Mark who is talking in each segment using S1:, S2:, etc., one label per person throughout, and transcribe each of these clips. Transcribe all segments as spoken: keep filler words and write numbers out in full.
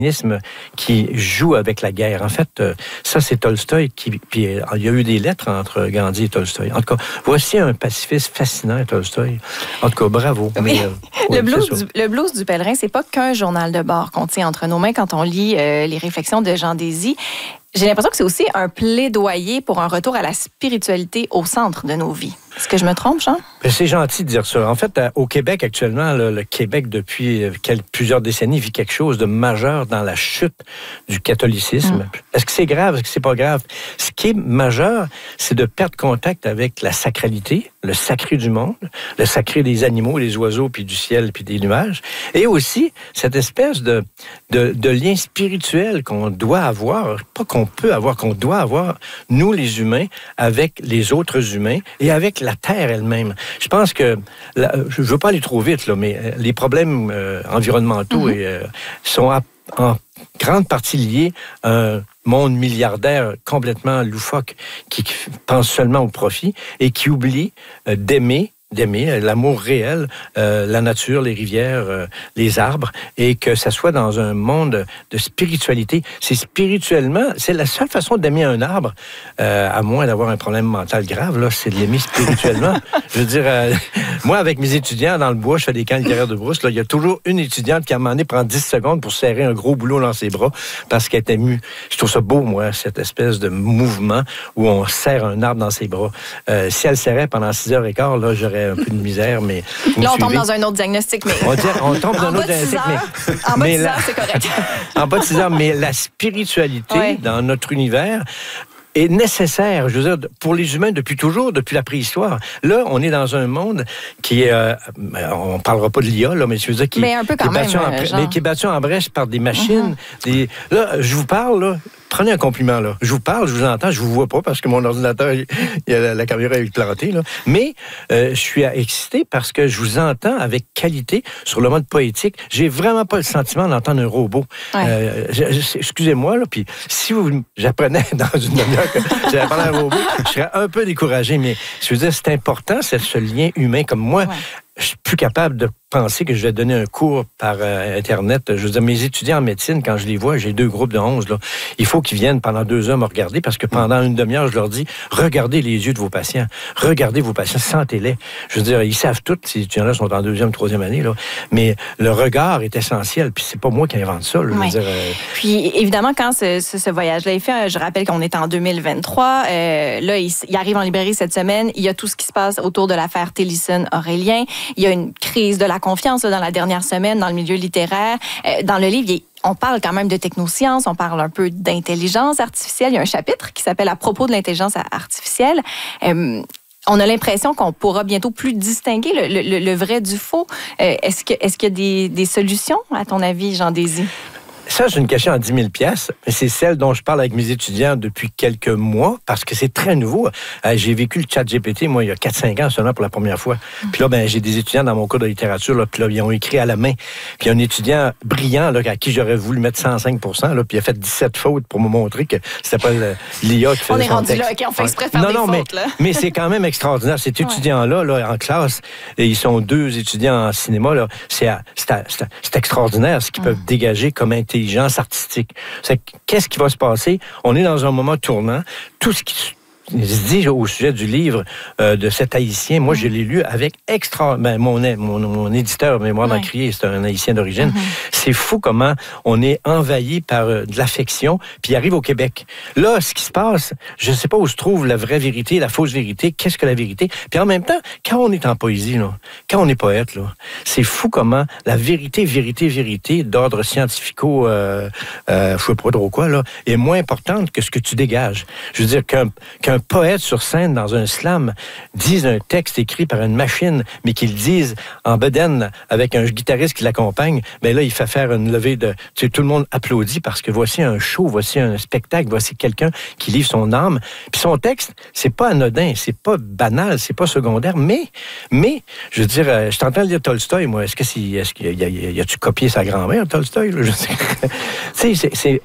S1: qui joue avec la guerre. En fait, euh, ça, c'est Tolstoï qui... Puis, euh, il y a eu des lettres entre Gandhi et Tolstoï. En tout cas, voici un pacifiste fascinant, Tolstoï. En tout cas, bravo.
S2: Oui.
S1: Mais, euh,
S2: le,
S1: ouais,
S2: blues du, le blues du pèlerin, c'est pas qu'un journal de bord qu'on tient entre nos mains quand on lit euh, les réflexions de Jean Désy. J'ai l'impression que c'est aussi un plaidoyer pour un retour à la spiritualité au centre de nos vies. Est-ce que je me trompe, Jean?
S1: C'est gentil de dire ça. En fait, au Québec, actuellement, le, le Québec, depuis quelques, plusieurs décennies, vit quelque chose de majeur dans la chute du catholicisme. Mm. Est-ce que c'est grave? Est-ce que c'est pas grave? Ce qui est majeur, c'est de perdre contact avec la sacralité, le sacré du monde, le sacré des animaux, des oiseaux, puis du ciel, puis des nuages. Et aussi, cette espèce de, de, de lien spirituel qu'on doit avoir, pas qu'on peut avoir, qu'on doit avoir, nous, les humains, avec les autres humains et avec la Terre elle-même. Je pense que, là, je ne veux pas aller trop vite, là, mais les problèmes euh, environnementaux mm-hmm. et, euh, sont à, en grande partie liés à un monde milliardaire complètement loufoque qui pense seulement au profit et qui oublie euh, d'aimer d'aimer l'amour réel, euh, la nature, les rivières, euh, les arbres, et que ça soit dans un monde de spiritualité. C'est spirituellement, c'est la seule façon d'aimer un arbre, euh, à moins d'avoir un problème mental grave, là, c'est de l'aimer spirituellement. Je veux dire, euh, moi, avec mes étudiants dans le bois, je fais des camps littéraires de brousse, là, il y a toujours une étudiante qui, à un moment donné, prend dix secondes pour serrer un gros boulot dans ses bras parce qu'elle est émue. Je trouve ça beau, moi, cette espèce de mouvement où on serre un arbre dans ses bras. Euh, si elle serrait pendant six heures et quart, là, j'aurais un peu de misère, mais...
S2: Là, on tombe dans un autre diagnostic, mais...
S1: On, dit, on tombe dans un autre diagnostic, mais...
S2: En bas de six heures, c'est correct.
S1: En bas de six heures, mais la spiritualité ouais. dans notre univers est nécessaire, je veux dire, pour les humains depuis toujours, depuis la préhistoire. Là, on est dans un monde qui est... Euh, on ne parlera pas de l'I A, là, mais je veux dire... Qui,
S2: mais un peu quand même,
S1: en, mais qui est battu en brèche par des machines. Mm-hmm. Des, là, je vous parle, là... Prenez un compliment, là. Je vous parle, je vous entends, je vous vois pas parce que mon ordinateur, il, il a, la caméra est plantée, là. Mais euh, je suis excité parce que je vous entends avec qualité sur le mode poétique. J'ai vraiment pas le sentiment d'entendre un robot. Ouais. Euh, je, je, excusez-moi, là, puis si vous j'apprenais dans une demi-heure que j'allais parler à un robot, je serais un peu découragé. Mais je veux dire, c'est important, c'est ce lien humain. Comme moi, ouais. je suis plus capable de penser que je vais donner un cours par euh, Internet. Je veux dire, mes étudiants en médecine, quand je les vois, j'ai deux groupes de onze, là. Il faut qu'ils viennent pendant deux heures me regarder parce que pendant une demi-heure, je leur dis, regardez les yeux de vos patients. Regardez vos patients, sentez-les. Je veux dire, ils savent tout, ces étudiants-là sont en deuxième, troisième année, là. Mais le regard est essentiel, puis c'est pas moi qui invente ça, là. Je veux
S2: oui.
S1: dire, euh...
S2: Puis, évidemment, quand ce, ce, ce voyage-là est fait, je rappelle qu'on est en deux mille vingt-trois, euh, là, il, il arrive en librairie cette semaine, il y a tout ce qui se passe autour de l'affaire Tillerson-Aurélien, il y a une crise de la confiance là, dans la dernière semaine dans le milieu littéraire. Euh, dans le livre, il, on parle quand même de technosciences, on parle un peu d'intelligence artificielle. Il y a un chapitre qui s'appelle « À propos de l'intelligence artificielle euh, ». On a l'impression qu'on pourra bientôt plus distinguer le, le, le vrai du faux. Euh, est-ce que, est-ce qu'il y a des, des solutions, à ton avis, Jean Désy?
S1: Ça, c'est une question à dix mille piastres, mais c'est celle dont je parle avec mes étudiants depuis quelques mois, parce que c'est très nouveau. Euh, j'ai vécu le chat G P T, moi, il y a quatre cinq ans seulement pour la première fois. Mm. Puis là, ben, j'ai des étudiants dans mon cours de littérature, là, puis là, ils ont écrit à la main. Puis il y a un étudiant brillant, là, à qui j'aurais voulu mettre cent cinq pour cent, là, puis il a fait dix-sept fautes pour me montrer que c'était pas l'I A qui faisait
S2: on est
S1: son
S2: rendu
S1: texte.
S2: là, OK, on fait exprès de faire
S1: non,
S2: des
S1: non,
S2: fautes,
S1: mais,
S2: là.
S1: mais c'est quand même extraordinaire. Cet ouais. étudiant-là, là, en classe, et ils sont deux étudiants en cinéma, là, c'est, c'est, c'est, c'est extraordinaire ce qu'ils mm. peuvent dégager comme intelligence artistique. C'est, qu'est-ce qui va se passer? On est dans un moment tournant. Tout ce qui se dit au sujet du livre euh, de cet Haïtien, moi, je l'ai lu avec extra... Ben, mon, mon, mon éditeur, Mémoire d'en crier, c'est un Haïtien d'origine. Mm-hmm. C'est fou comment on est envahi par euh, de l'affection, puis il arrive au Québec. Là, ce qui se passe, je ne sais pas où se trouve la vraie vérité, la fausse vérité, qu'est-ce que la vérité? Puis en même temps, quand on est en poésie, là, quand on est poète, là, c'est fou comment la vérité, vérité, vérité, d'ordre scientifico, euh, euh, je sais pas trop quoi, là, est moins importante que ce que tu dégages. Je veux dire qu'un, qu'un poète sur scène dans un slam dise un texte écrit par une machine, mais qu'il dise en bedaine avec un guitariste qui l'accompagne, ben là, il fait faire une levée de... Tu sais, tout le monde applaudit parce que voici un show, voici un spectacle, voici quelqu'un qui livre son âme. Puis son texte, c'est pas anodin, c'est pas banal, c'est pas secondaire, mais, mais, je veux dire, je t'entends lire Tolstoï, moi, est-ce que c'est, est-ce qu'il y a, y a, y a-tu copié sa grand-mère, Tolstoï? Là? Je sais. Tu sais, c'est... c'est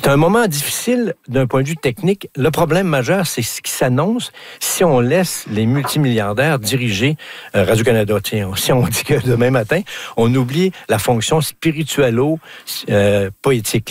S1: C'est un moment difficile d'un point de vue technique. Le problème majeur, c'est ce qui s'annonce si on laisse les multimilliardaires diriger euh, Radio-Canada. Tiens, si on dit que demain matin, on oublie la fonction spirituello-poétique.